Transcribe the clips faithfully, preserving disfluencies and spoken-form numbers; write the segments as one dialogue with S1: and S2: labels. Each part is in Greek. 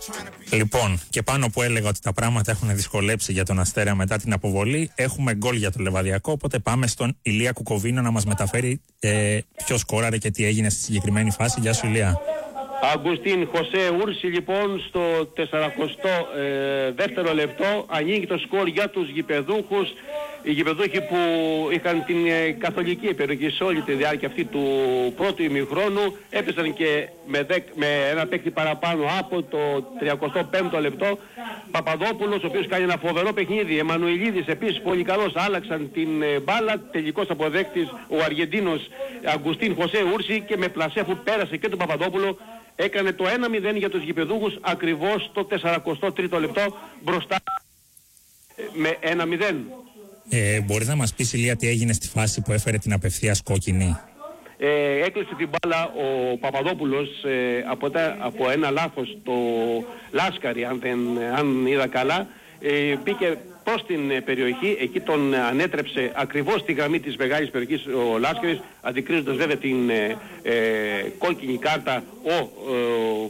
S1: Λοιπόν, και πάνω που έλεγα ότι τα πράγματα έχουν δυσκολέψει για τον Αστέρα μετά την αποβολή, έχουμε γκολ για το Λεβαδιακό. Οπότε πάμε στον Ηλία Κουκοβίνο να μας μεταφέρει ε, ποιο σκόραρε και τι έγινε στη συγκεκριμένη φάση. Γεια σου, Ηλία.
S2: Αγκουστίν Χωσέ Ούρση, λοιπόν, στο τεσσαρακοστό δεύτερο λεπτό ανοίγει το σκορ για τους γηπεδούχους. Οι γηπεδούχοι που είχαν την ε, καθολική περιοχή σε όλη τη διάρκεια αυτή του πρώτου ημιχρόνου έπεσαν και με, δεκ, με ένα παίκτη παραπάνω από το τριακοστό πέμπτο λεπτό. Παπαδόπουλος, ο οποίος κάνει ένα φοβερό παιχνίδι. Εμμανουηλίδης επίσης πολύ καλός, άλλαξαν την ε, μπάλα. Τελικός αποδέκτης ο Αργεντίνος Αγκουστίν Χωσέ Ούρση και με πλασέ που πέρασε και τον Παπαδόπουλο έκανε το ένα μηδέν για τους γηπεδούχους ακριβώς το τεσσαρακοστό τρίτο λεπτό μπροστά ε, με ένα μηδέν.
S1: Ε, μπορείς να μας πεις, Ηλία, τι έγινε στη φάση που έφερε την απευθείας κόκκινη?
S2: Ε, έκλεισε την μπάλα ο Παπαδόπουλος ε, από, τα, από ένα λάθος το Λάσκαρη, αν, δεν, αν είδα καλά. Ε, μπήκε προς την ε, περιοχή, εκεί τον ανέτρεψε ακριβώς στη γραμμή της μεγάλης περιοχής ο Λάσκαρης, αντικρίζοντας βέβαια την ε, ε, κόκκινη κάρτα ο, ο,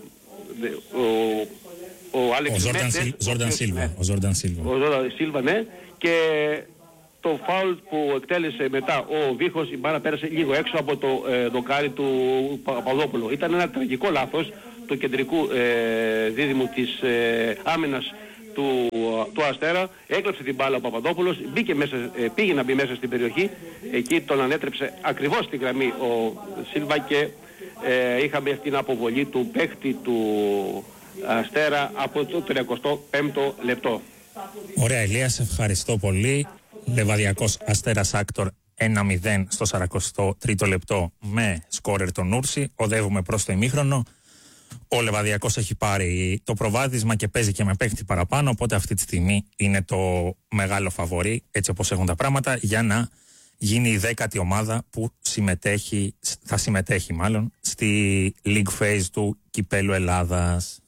S2: ο, ο, ο Άλεξ
S1: Ζόρνταν Σίλβα. Ο Ζόρνταν
S2: Σίλβα, ναι. Και το φάουλ που εκτέλεσε μετά ο Βίχος, η μπάλα πέρασε λίγο έξω από το ε, δοκάρι του Παπαδόπουλου. Ήταν ένα τραγικό λάθος του κεντρικού ε, δίδυμου της ε, άμυνας του, του Αστέρα. Έκλεψε την μπάλα ο Παπαδόπουλος, μπήκε μέσα, ε, πήγε να μπει μέσα στην περιοχή. Εκεί τον ανέτρεψε ακριβώς στη γραμμή ο Σίλβα και ε, είχαμε αυτή την αποβολή του παίχτη του Αστέρα από το τριακοστό πέμπτο λεπτό.
S1: Ωραία, Ηλία, σε ευχαριστώ πολύ. Λεβαδιακός Αστέρας Άκτορ ένα μηδέν στο σαρακοστό τρίτο λεπτό με σκόρερ τον Ούρση. Οδεύουμε προς το ημίχρονο. Ο Λεβαδιακός έχει πάρει το προβάδισμα και παίζει και με παίκτη παραπάνω, οπότε αυτή τη στιγμή είναι το μεγάλο φαβορί, έτσι όπως έχουν τα πράγματα, για να γίνει η δέκατη ομάδα που συμμετέχει, θα συμμετέχει μάλλον στη League Phase του Κυπέλλου Ελλάδας.